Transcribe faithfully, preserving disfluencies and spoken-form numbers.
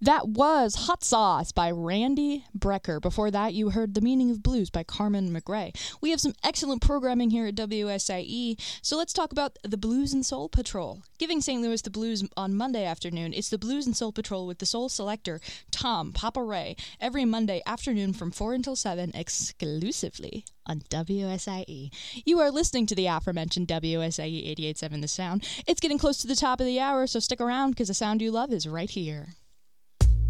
That was Hot Sauce by Randy Brecker. Before that, you heard The Meaning of Blues by Carmen McRae. We have some excellent programming here at W S I E, so let's talk about the Blues and Soul Patrol. Giving Saint Louis the blues on Monday afternoon, it's the Blues and Soul Patrol with the soul selector, Tom Papa Ray, every Monday afternoon from four until seven, exclusively on W S I E. You are listening to the aforementioned W S I E eighty-eight point seven The Sound. It's getting close to the top of the hour, so stick around because the sound you love is right here.